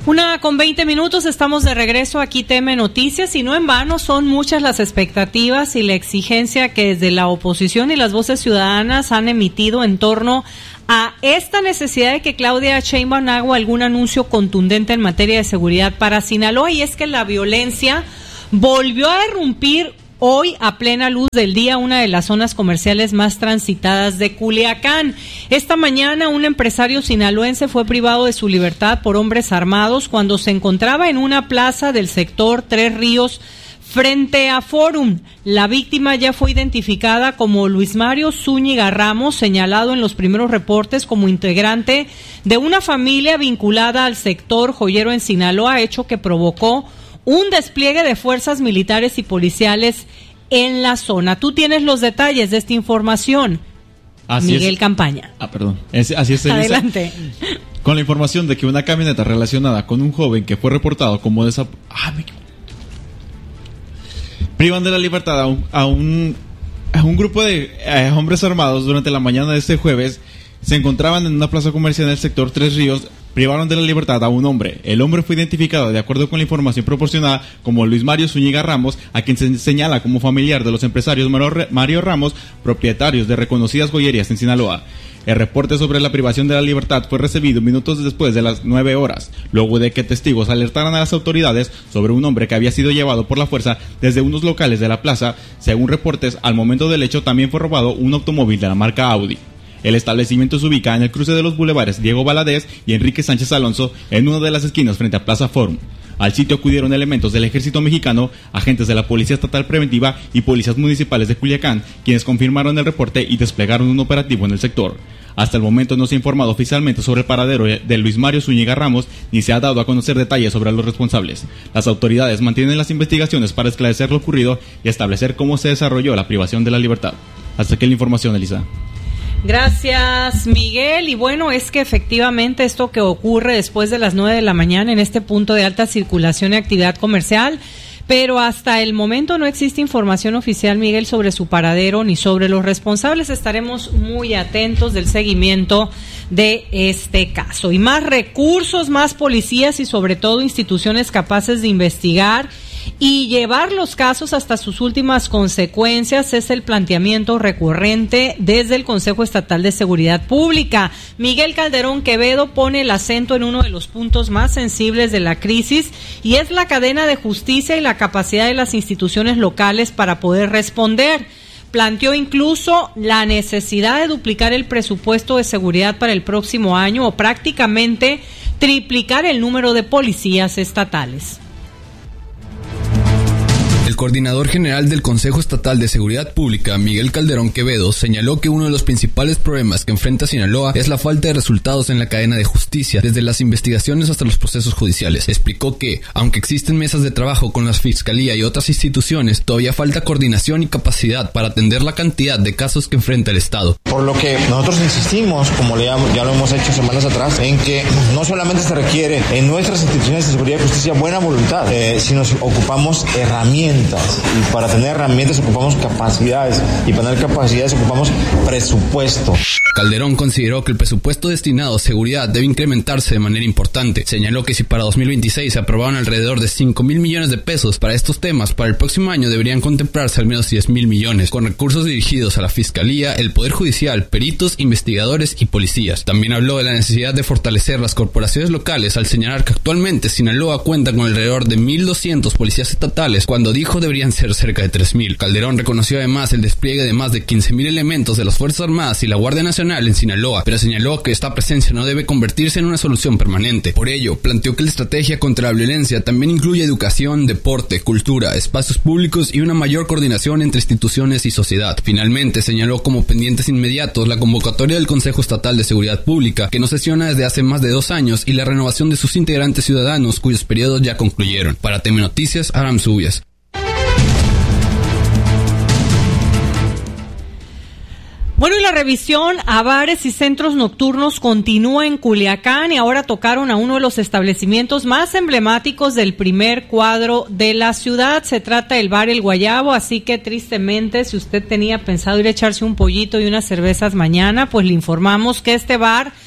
1:20, estamos de regreso aquí TM Noticias y no en vano son muchas las expectativas y la exigencia que desde la oposición y las voces ciudadanas han emitido en torno a esta necesidad de que Claudia Sheinbaum haga algún anuncio contundente en materia de seguridad para Sinaloa, y es que la violencia volvió a irrumpir hoy a plena luz del día, una de las zonas comerciales más transitadas de Culiacán. Esta mañana un empresario sinaloense fue privado de su libertad por hombres armados cuando se encontraba en una plaza del sector Tres Ríos frente a Forum. La víctima ya fue identificada como Luis Mario Zúñiga Ramos, señalado en los primeros reportes como integrante de una familia vinculada al sector joyero en Sinaloa, hecho que provocó un despliegue de fuerzas militares y en la zona. Tú tienes los detalles de esta información, así Miguel es. Campaña. Perdón. Así es, Elisa. Adelante. Con la información de que una camioneta relacionada con un joven que fue reportado como privan de la libertad a un grupo de hombres armados durante la mañana de este jueves. Se encontraban en una plaza comercial en el sector Tres Ríos. Privaron de la libertad a un hombre. El hombre fue identificado, de acuerdo con la información proporcionada, como Luis Mario Zúñiga Ramos, a quien se señala como familiar de los empresarios Mario Ramos, propietarios de reconocidas joyerías en Sinaloa. El reporte sobre la privación de la libertad fue recibido minutos después de las 9 horas, luego de que testigos alertaran a las autoridades sobre un hombre que había sido llevado por la fuerza desde unos locales de la plaza. Según reportes, al momento del hecho también fue robado un automóvil de la marca Audi. El establecimiento se ubica en el cruce de los bulevares Diego Valadez y Enrique Sánchez Alonso, en una de las esquinas frente a Plaza Forum. Al sitio acudieron elementos del Ejército Mexicano, agentes de la Policía Estatal Preventiva y policías municipales de Culiacán, quienes confirmaron el reporte y desplegaron un operativo en el sector. Hasta el momento no se ha informado oficialmente sobre el paradero de Luis Mario Zúñiga Ramos, ni se ha dado a conocer detalles sobre los responsables. Las autoridades mantienen las investigaciones para esclarecer lo ocurrido y establecer cómo se desarrolló la privación de la libertad. Hasta aquí la información, Elisa. Gracias, Miguel. Y bueno, es que efectivamente esto que ocurre después de las 9 de la mañana en este punto de alta circulación y actividad comercial, pero hasta el momento no existe información oficial, Miguel, sobre su paradero ni sobre los responsables. Estaremos muy atentos del seguimiento de este caso. Y más recursos, más policías y sobre todo instituciones capaces de investigar y llevar los casos hasta sus últimas consecuencias es el planteamiento recurrente desde el Consejo Estatal de Seguridad Pública. Miguel Calderón Quevedo pone el acento en uno de los puntos más sensibles de la crisis y es la cadena de justicia y la capacidad de las instituciones locales para poder responder. Planteó incluso la necesidad de duplicar el presupuesto de seguridad para el próximo año o prácticamente triplicar el número de policías estatales. El coordinador general del Consejo Estatal de Seguridad Pública, Miguel Calderón Quevedo, señaló que uno de los principales problemas que enfrenta Sinaloa es la falta de resultados en la cadena de justicia, desde las investigaciones hasta los procesos judiciales. Explicó que, aunque existen mesas de trabajo con la Fiscalía y otras instituciones, todavía falta coordinación y capacidad para atender la cantidad de casos que enfrenta el Estado. Por lo que nosotros insistimos, como ya lo hemos hecho semanas atrás, en que no solamente se requiere en nuestras instituciones de seguridad y justicia buena voluntad, sino ocupamos herramientas. Y para tener herramientas ocupamos capacidades, y para tener capacidades ocupamos presupuesto. Calderón consideró que el presupuesto destinado a seguridad debe incrementarse de manera importante. Señaló que si para 2026 se aprobaron alrededor de 5,000 millones de pesos para estos temas, para el próximo año deberían contemplarse al menos 10,000 millones, con recursos dirigidos a la Fiscalía, el Poder Judicial, peritos, investigadores y policías. También habló de la necesidad de fortalecer las corporaciones locales al señalar que actualmente Sinaloa cuenta con alrededor de 1,200 policías estatales, cuando dijo deberían ser cerca de 3,000. Calderón reconoció además el despliegue de más de 15,000 elementos de las Fuerzas Armadas y la Guardia Nacional en Sinaloa, pero señaló que esta presencia no debe convertirse en una solución permanente. Por ello, planteó que la estrategia contra la violencia también incluye educación, deporte, cultura, espacios públicos y una mayor coordinación entre instituciones y sociedad. Finalmente, señaló como pendientes inmediatos la convocatoria del Consejo Estatal de Seguridad Pública, que no sesiona desde hace más de 2 años, y la renovación de sus integrantes ciudadanos, cuyos periodos ya concluyeron. Para TM Noticias, Aram Subias. Bueno, y la revisión a bares y centros nocturnos continúa en Culiacán y ahora tocaron a uno de los establecimientos más emblemáticos del primer cuadro de la ciudad. Se trata del bar El Guayabo, así que tristemente, si usted tenía pensado ir a echarse un pollito y unas cervezas mañana, pues le informamos que este bar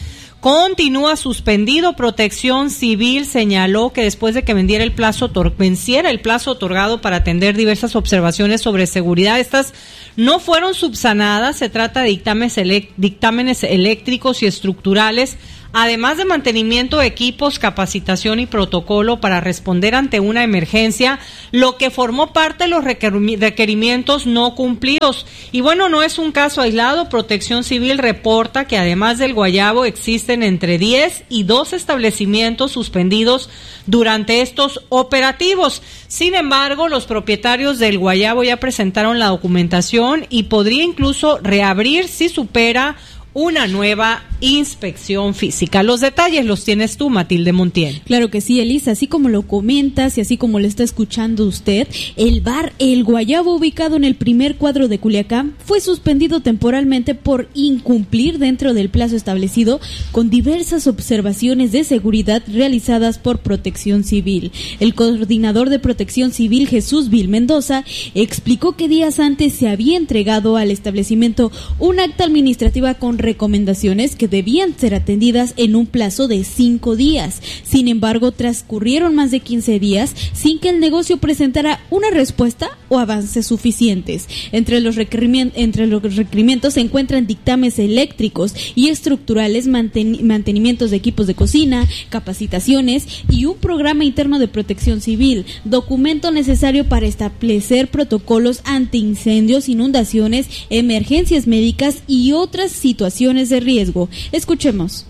continúa suspendido. Protección Civil señaló que después de que venciera el plazo otorgado para atender diversas observaciones sobre seguridad, estas no fueron subsanadas. Se trata de dictámenes eléctricos y estructurales, además de mantenimiento de equipos, capacitación y protocolo para responder ante una emergencia, lo que formó parte de los requerimientos no cumplidos. Y bueno, no es un caso aislado. Protección Civil reporta que además del Guayabo existen entre 10 y 12 establecimientos suspendidos durante estos operativos. Sin embargo, los propietarios del Guayabo ya presentaron la documentación y podría incluso reabrir si supera una nueva inspección física. Los detalles los tienes tú, Matilde Montiel. Claro que sí, Elisa, así como lo comentas y así como lo está escuchando usted, el bar El Guayabo, ubicado en el primer cuadro de Culiacán, fue suspendido temporalmente por incumplir dentro del plazo establecido, con diversas observaciones de seguridad realizadas por Protección Civil. El coordinador de Protección Civil, Jesús Vil Mendoza, explicó que días antes se había entregado al establecimiento un acta administrativa con recomendaciones que debían ser atendidas en un plazo de 5 días. Sin embargo, transcurrieron más de 15 días sin que el negocio presentara una respuesta o avances suficientes. Entre los requerimientos se encuentran dictámenes eléctricos y estructurales, mantenimientos de equipos de cocina, capacitaciones y un programa interno de protección civil, documento necesario para establecer protocolos ante incendios, inundaciones, emergencias médicas y otras situaciones de riesgo. Escuchemos.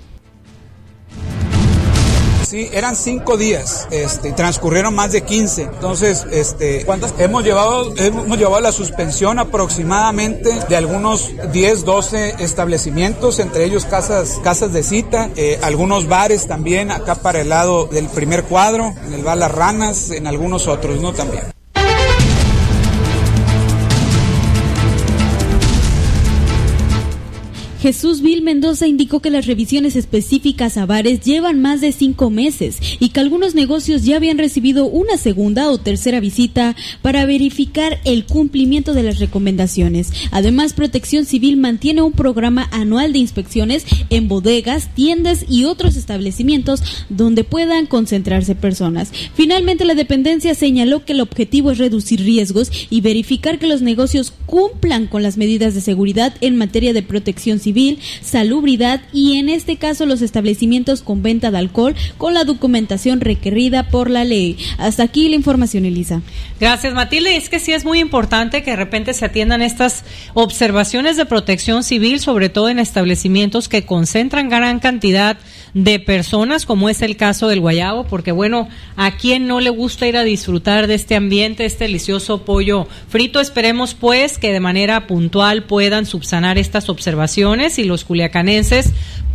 Sí, eran 5 días, transcurrieron más de 15. Entonces, hemos llevado la suspensión aproximadamente de algunos 10, 12 establecimientos, entre ellos casas de cita, algunos bares también, acá para el lado del primer cuadro, en el bar Las Ranas, en algunos otros, ¿no? También. Jesús Vil Mendoza indicó que las revisiones específicas a bares llevan más de 5 meses y que algunos negocios ya habían recibido una segunda o tercera visita para verificar el cumplimiento de las recomendaciones. Además, Protección Civil mantiene un programa anual de inspecciones en bodegas, tiendas y otros establecimientos donde puedan concentrarse personas. Finalmente, la dependencia señaló que el objetivo es reducir riesgos y verificar que los negocios cumplan con las medidas de seguridad en materia de protección civil, salubridad y en este caso los establecimientos con venta de alcohol con la documentación requerida por la ley. Hasta aquí la información, Elisa. Gracias, Matilde. Es que sí es muy importante que de repente se atiendan estas observaciones de protección civil, sobre todo en establecimientos que concentran gran cantidad de personas, como es el caso del Guayabo, porque bueno, a quien no le gusta ir a disfrutar de este ambiente, este delicioso pollo frito. Esperemos pues que de manera puntual puedan subsanar estas observaciones y los culiacanenses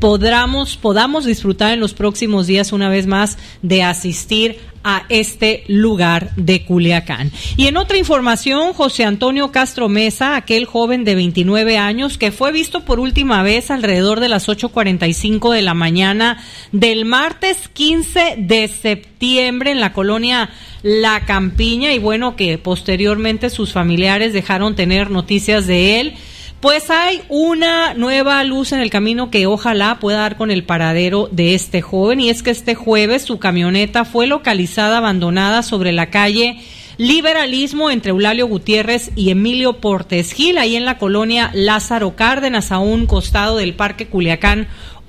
podamos disfrutar en los próximos días una vez más de asistir a este lugar de Culiacán. Y en otra información, José Antonio Castro Mesa, aquel joven de 29 años que fue visto por última vez alrededor de las 8:45 de la mañana del martes 15 de septiembre en la colonia La Campiña, y bueno, que posteriormente sus familiares dejaron tener noticias de él. Pues hay una nueva luz en el camino que ojalá pueda dar con el paradero de este joven, y es que este jueves su camioneta fue localizada abandonada sobre la calle Liberalismo entre Eulalio Gutiérrez y Emilio Portes Gil, ahí en la colonia Lázaro Cárdenas, a un costado del Parque Culiacán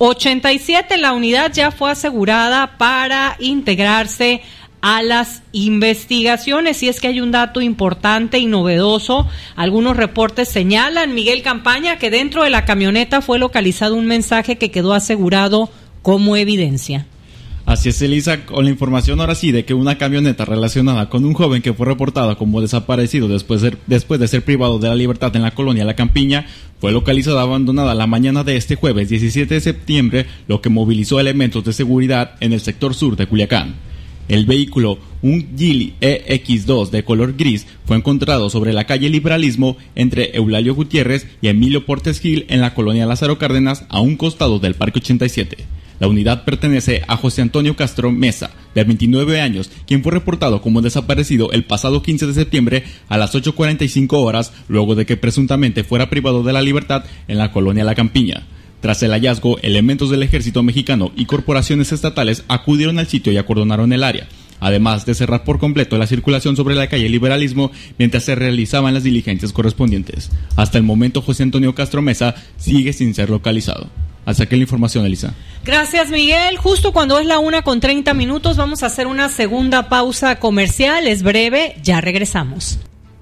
87. La unidad ya fue asegurada para integrarse a las investigaciones. Y es que hay un dato importante y novedoso. Algunos reportes señalan, Miguel Campaña, que dentro de la camioneta fue localizado un mensaje que quedó asegurado como evidencia. Así es, Elisa, con la información ahora sí de que una camioneta relacionada con un joven que fue reportado como desaparecido después de ser privado de la libertad en la colonia La Campiña fue localizada abandonada la mañana de este jueves 17 de septiembre, lo que movilizó elementos de seguridad en el sector sur de Culiacán. El vehículo, un Geely EX2 de color gris, fue encontrado sobre la calle Liberalismo entre Eulalio Gutiérrez y Emilio Portes Gil en la colonia Lázaro Cárdenas, a un costado del Parque 87. La unidad pertenece a José Antonio Castro Mesa, de 29 años, quien fue reportado como desaparecido el pasado 15 de septiembre a las 8:45 horas, luego de que presuntamente fuera privado de la libertad en la colonia La Campiña. Tras el hallazgo, elementos del ejército mexicano y corporaciones estatales acudieron al sitio y acordonaron el área, además de cerrar por completo la circulación sobre la calle Liberalismo mientras se realizaban las diligencias correspondientes. Hasta el momento, José Antonio Castro Mesa sigue sin ser localizado. Hasta aquí la información, Elisa. Gracias, Miguel. Justo cuando es la 1:30, vamos a hacer una segunda pausa comercial. Es breve, ya regresamos.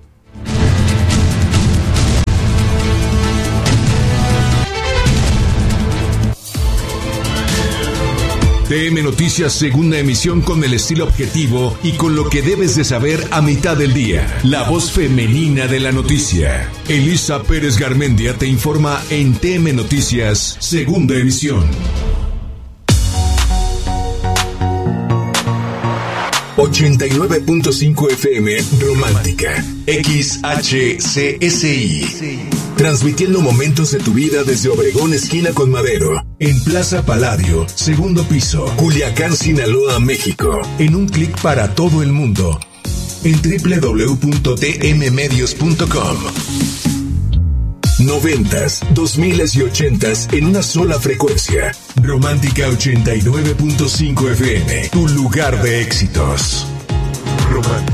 TM Noticias, segunda emisión, con el estilo objetivo y con lo que debes de saber a mitad del día. La voz femenina de la noticia. Elisa Pérez Garmendia te informa en TM Noticias, segunda emisión. 89.5 FM Romántica, XHCSI. Transmitiendo momentos de tu vida desde Obregón, esquina con Madero, en Plaza Palladio, segundo piso, Culiacán, Sinaloa, México. En un clic para todo el mundo, en www.tmmedios.com. 90s, 2000s y 80s en una sola frecuencia. Romántica 89.5 FM, tu lugar de éxitos. Romántica.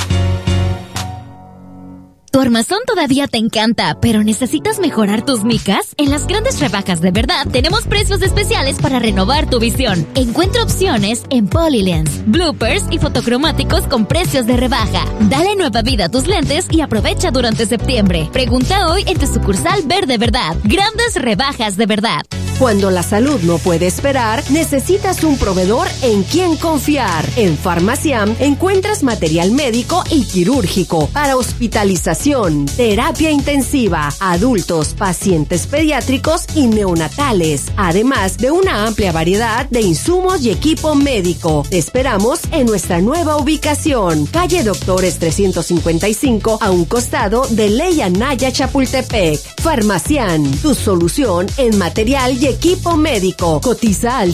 ¿Tu armazón todavía te encanta, pero necesitas mejorar tus micas? En las grandes rebajas de verdad tenemos precios especiales para renovar tu visión. Encuentra opciones en Polylens, bloopers y fotocromáticos con precios de rebaja. Dale nueva vida a tus lentes y aprovecha durante septiembre. Pregunta hoy en tu sucursal Verde Verdad. Grandes rebajas de verdad. Cuando la salud no puede esperar, necesitas un proveedor en quien confiar. En Farmaciam encuentras material médico y quirúrgico para hospitalización, terapia intensiva, adultos, pacientes pediátricos y neonatales, además de una amplia variedad de insumos y equipo médico. Te esperamos en nuestra nueva ubicación, calle Doctores 355, a un costado de Ley Anaya, Chapultepec. Farmaciam, tu solución en material y equipo médico. Cotiza al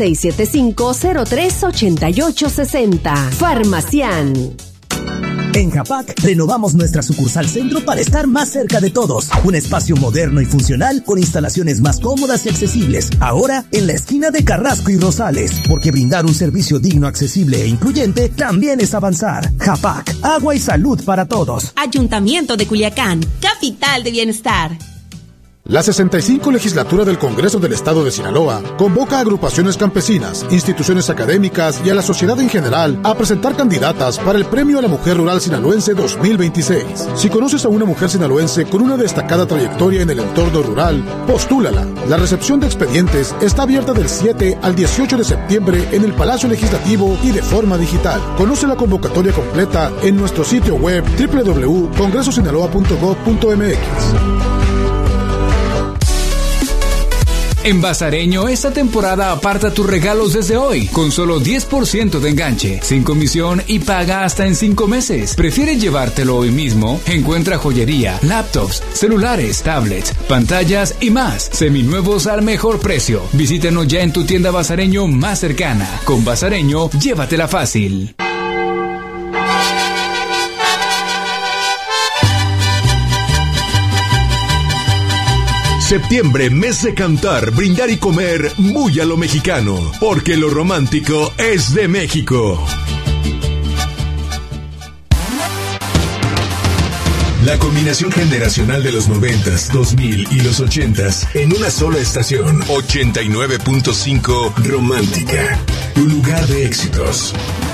6675-038860. Farmaciam. En Japac renovamos nuestra sucursal centro para estar más cerca de todos. Un espacio moderno y funcional con instalaciones más cómodas y accesibles. Ahora en la esquina de Carrasco y Rosales, porque brindar un servicio digno, accesible e incluyente también es avanzar. Japac, agua y salud para todos. Ayuntamiento de Culiacán, capital de bienestar. La 65 legislatura del Congreso del Estado de Sinaloa convoca a agrupaciones campesinas, instituciones académicas y a la sociedad en general a presentar candidatas para el Premio a la Mujer Rural Sinaloense 2026. Si conoces a una mujer sinaloense con una destacada trayectoria en el entorno rural, postúlala. La recepción de expedientes está abierta del 7 al 18 de septiembre en el Palacio Legislativo y de forma digital. Conoce la convocatoria completa en nuestro sitio web www.congresosinaloa.gov.mx. En Bazareño, esta temporada aparta tus regalos desde hoy, con solo 10% de enganche, sin comisión y paga hasta en 5 meses. ¿Prefieres llevártelo hoy mismo? Encuentra joyería, laptops, celulares, tablets, pantallas y más, seminuevos al mejor precio. Visítanos ya en tu tienda Bazareño más cercana. Con Bazareño, llévatela fácil. Septiembre, mes de cantar, brindar y comer muy a lo mexicano, porque lo romántico es de México. La combinación generacional de los 90s, 2000 y los 80s en una sola estación. 89.5 Romántica, tu lugar de éxitos.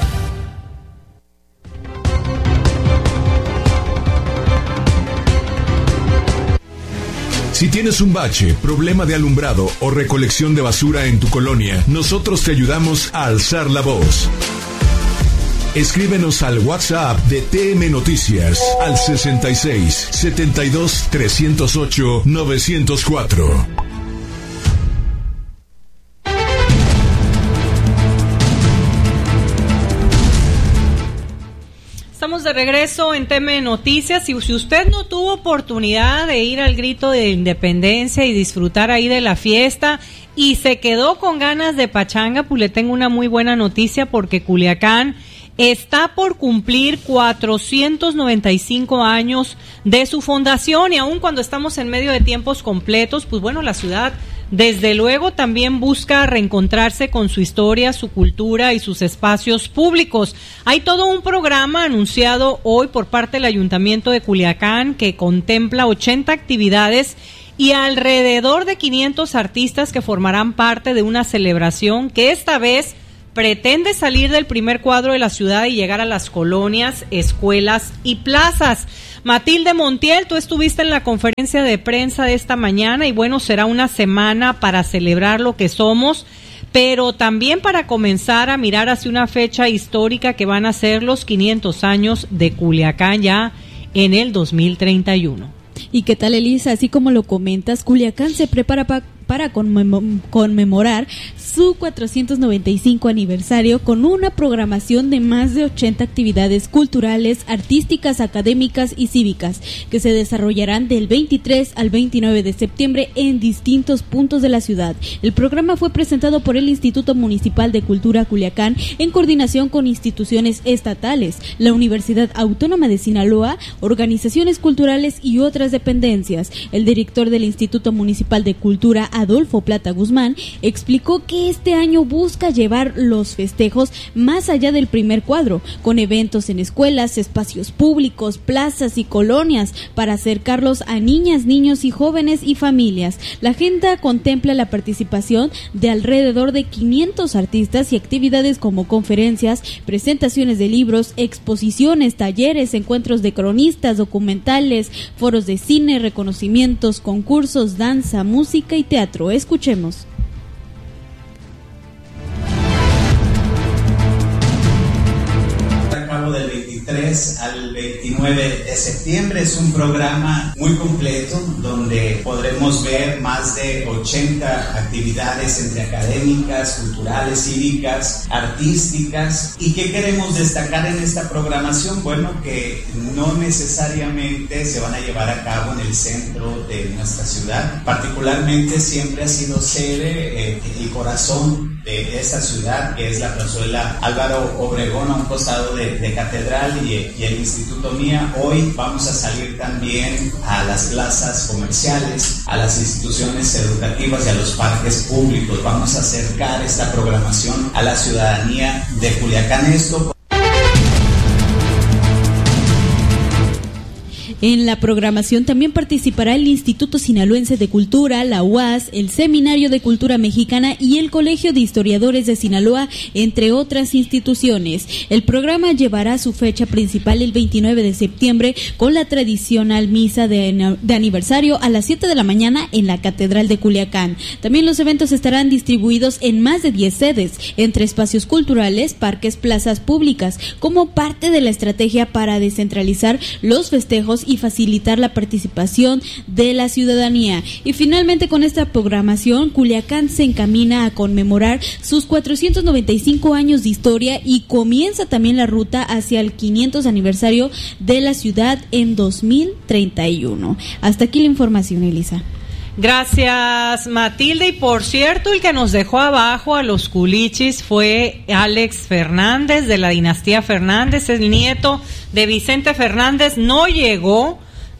Si tienes un bache, problema de alumbrado o recolección de basura en tu colonia, nosotros te ayudamos a alzar la voz. Escríbenos al WhatsApp de TM Noticias al 66 72 308 904. Estamos de regreso en TM Noticias. Y si usted no tuvo oportunidad de ir al Grito de Independencia y disfrutar ahí de la fiesta y se quedó con ganas de pachanga, pues le tengo una muy buena noticia, porque Culiacán está por cumplir 495 años de su fundación, y aun cuando estamos en medio de tiempos completos, pues bueno, la ciudad Desde luego también busca reencontrarse con su historia, su cultura y sus espacios públicos. Hay todo un programa anunciado hoy por parte del Ayuntamiento de Culiacán que contempla 80 actividades y alrededor de 500 artistas que formarán parte de una celebración que esta vez pretende salir del primer cuadro de la ciudad y llegar a las colonias, escuelas y plazas. Matilde Montiel, tú estuviste en la conferencia de prensa de esta mañana y bueno, será una semana para celebrar lo que somos, pero también para comenzar a mirar hacia una fecha histórica que van a ser los 500 años de Culiacán ya en el 2031. ¿Y qué tal, Elisa? Así como lo comentas, Culiacán se prepara para conmemorar su 495 aniversario con una programación de más de 80 actividades culturales, artísticas, académicas y cívicas que se desarrollarán del 23 al 29 de septiembre en distintos puntos de la ciudad. El programa fue presentado por el Instituto Municipal de Cultura Culiacán en coordinación con instituciones estatales, la Universidad Autónoma de Sinaloa, organizaciones culturales y otras dependencias. El director del Instituto Municipal de Cultura, Adolfo Plata Guzmán, explicó que este año busca llevar los festejos más allá del primer cuadro, con eventos en escuelas, espacios públicos, plazas y colonias, para acercarlos a niñas, niños y jóvenes y familias. La agenda contempla la participación de alrededor de 500 artistas y actividades como conferencias, presentaciones de libros, exposiciones, talleres, encuentros de cronistas, documentales, foros de cine, reconocimientos, concursos, danza, música y teatro. Escuchemos. Del 23 al 29 de septiembre es un programa muy completo donde podremos ver más de 80 actividades entre académicas, culturales, cívicas, artísticas. ¿Y qué queremos destacar en esta programación? Bueno, que no necesariamente se van a llevar a cabo en el centro de nuestra ciudad. Particularmente siempre ha sido sede, el corazón de esta ciudad, que es la plazuela Álvaro Obregón, a un costado de Catedral y el Instituto Mía. Hoy vamos a salir también a las plazas comerciales, a las instituciones educativas y a los parques públicos. Vamos a acercar esta programación a la ciudadanía de Culiacán. En la programación también participará el Instituto Sinaloense de Cultura, la UAS, el Seminario de Cultura Mexicana y el Colegio de Historiadores de Sinaloa, entre otras instituciones. El programa llevará su fecha principal el 29 de septiembre con la tradicional misa de aniversario a las 7 de la mañana en la Catedral de Culiacán. También los eventos estarán distribuidos en más de 10 sedes, entre espacios culturales, parques, plazas públicas, como parte de la estrategia para descentralizar los festejos y facilitar la participación de la ciudadanía. Y finalmente, con esta programación, Culiacán se encamina a conmemorar sus 495 años de historia y comienza también la ruta hacia el 500 aniversario de la ciudad en 2031. Hasta aquí la información, Elisa. Gracias, Matilde. Y por cierto, el que nos dejó abajo a los culichis fue Alex Fernández, de la dinastía Fernández, el nieto de Vicente Fernández. No llegó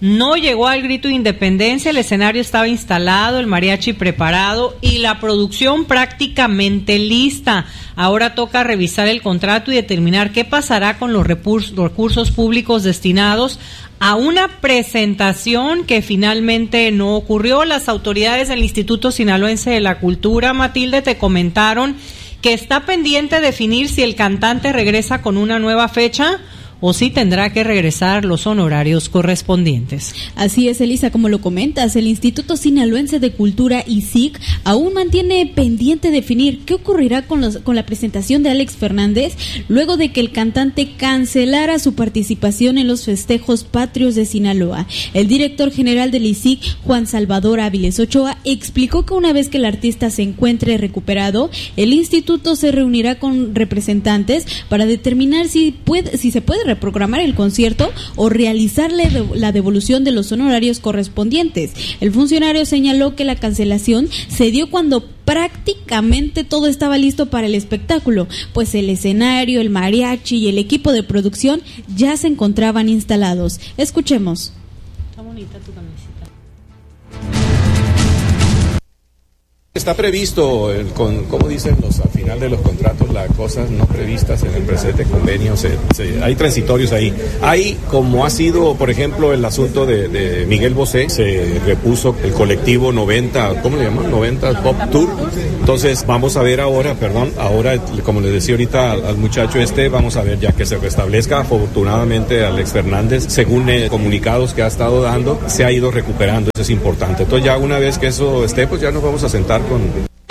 al grito de independencia, el escenario estaba instalado, el mariachi preparado y la producción prácticamente lista. Ahora toca revisar el contrato y determinar qué pasará con los recursos públicos destinados a una presentación que finalmente no ocurrió. Las autoridades del Instituto Sinaloense de la Cultura, Matilde, te comentaron que está pendiente definir si el cantante regresa con una nueva fecha o si tendrá que regresar los honorarios correspondientes. Así es, Elisa, como lo comentas, el Instituto Sinaloense de Cultura, ISIC, aún mantiene pendiente definir qué ocurrirá con la presentación de Alex Fernández luego de que el cantante cancelara su participación en los festejos patrios de Sinaloa. El director general del ISIC, Juan Salvador Áviles Ochoa, explicó que una vez que el artista se encuentre recuperado, el instituto se reunirá con representantes para determinar si se puede reprogramar el concierto o realizarle la devolución de los honorarios correspondientes. El funcionario señaló que la cancelación se dio cuando prácticamente todo estaba listo para el espectáculo, pues el escenario, el mariachi y el equipo de producción ya se encontraban instalados. Escuchemos. Está bonita tu camiseta. Está previsto, como dicen al final de los contratos, las cosas no previstas en el presente convenio, hay transitorios ahí. Hay, como ha sido, por ejemplo, el asunto de Miguel Bosé, se repuso el colectivo 90, ¿cómo le llaman? 90 Pop Tour. Entonces, vamos a ver ahora, como le decía ahorita al muchacho vamos a ver ya que se restablezca. Afortunadamente, Alex Fernández, según comunicados que ha estado dando, se ha ido recuperando, eso es importante. Entonces, ya una vez que eso esté, pues ya nos vamos a sentar con...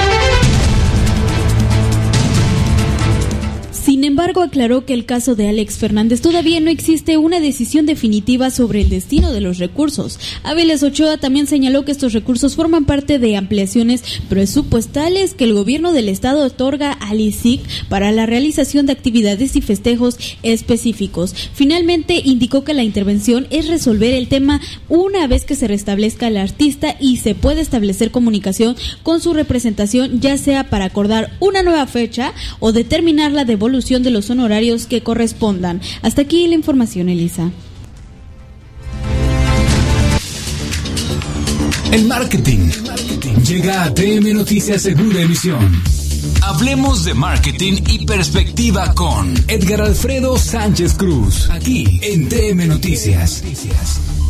Sin embargo, aclaró que el caso de Alex Fernández todavía no existe una decisión definitiva sobre el destino de los recursos. Áviles Ochoa también señaló que estos recursos forman parte de ampliaciones presupuestales que el gobierno del estado otorga al ICIC para la realización de actividades y festejos específicos. Finalmente, indicó que la intervención es resolver el tema una vez que se restablezca al artista y se puede establecer comunicación con su representación, ya sea para acordar una nueva fecha o determinar la devolución de los honorarios que correspondan. Hasta aquí la información, Elisa. El marketing llega a TM Noticias Segunda Emisión. Hablemos de marketing y perspectiva con Edgar Alfredo Sánchez Cruz, aquí en TM Noticias.